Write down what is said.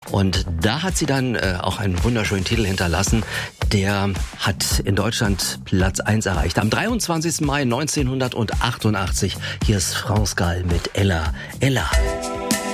Und da hat sie dann auch einen wunderschönen Titel hinterlassen. Der hat in Deutschland Platz 1 erreicht. Am 23. Mai 1988. Hier ist France Gall mit Ella. Ella.